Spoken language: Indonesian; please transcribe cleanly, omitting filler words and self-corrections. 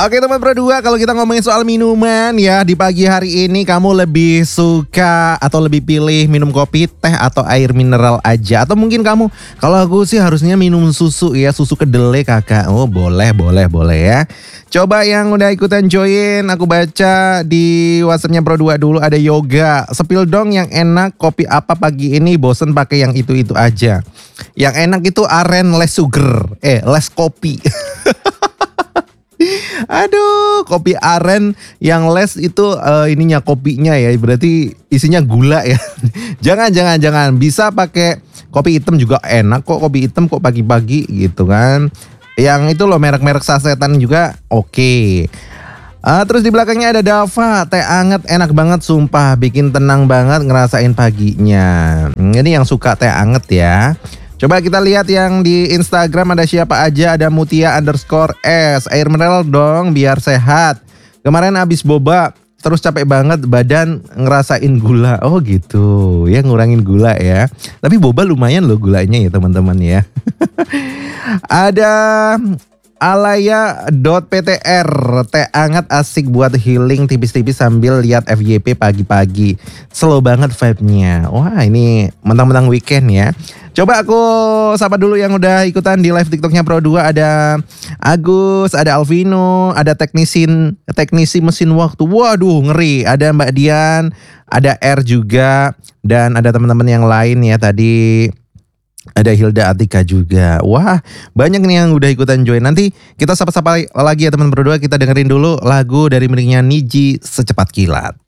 Oke teman Pro 2, kalau kita ngomongin soal minuman ya, di pagi hari ini kamu lebih suka atau lebih pilih minum kopi, teh atau air mineral aja? Atau mungkin kamu, kalau aku sih harusnya minum susu ya, susu kedelai kakak. Oh boleh ya. Coba yang udah ikutan join, aku baca di WhatsAppnya Pro 2 dulu. Ada Yoga, sepil dong yang enak, kopi apa pagi ini, bosen pakai yang itu-itu aja. Yang enak itu aren less sugar, less kopi. Aduh, kopi aren yang less itu ininya kopinya ya, berarti isinya gula ya. Jangan. Bisa pakai kopi hitam juga enak kok, kopi hitam kok pagi-pagi gitu kan. Yang itu loh merek-merek sasetan juga oke. Terus di belakangnya ada Dava, teh anget enak banget sumpah, bikin tenang banget ngerasain paginya. Ini yang suka teh anget ya. Coba kita lihat yang di Instagram ada siapa aja. Ada Mutia_S, air mineral dong biar sehat. Kemarin abis boba, terus capek banget badan ngerasain gula. Oh gitu, ya ngurangin gula ya. Tapi boba lumayan loh gulanya ya teman-teman ya. Ada Alaya.ptr, teh anget asik buat healing tipis-tipis sambil lihat FYP pagi-pagi. Slow banget vibe-nya. Wah ini mentang-mentang weekend ya. Coba aku sapa dulu yang udah ikutan di live TikToknya Pro 2. Ada Agus, ada Alvino, ada teknisi mesin waktu. Waduh ngeri. Ada Mbak Dian, ada R juga, dan ada teman-teman yang lain ya tadi. Ada Hilda Atika juga. Wah banyak nih yang udah ikutan join. Nanti kita sapa-sapa lagi ya teman Pro 2. Kita dengerin dulu lagu dari miliknya Niji, Secepat Kilat.